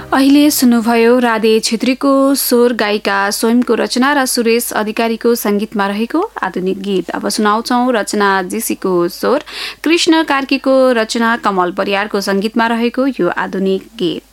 अहिले सुन्नुभयो राधे छेत्रीको स्वर, गायिका स्वयंको रचना र सुरेश अधिकारीको संगीतमा रहेको आधुनिक गीत। अब सुनाउँछौ रचना जीसीको स्वर, कृष्ण कार्कीको रचना, कमल परियारको संगीतमा रहेको यो आधुनिक गीत।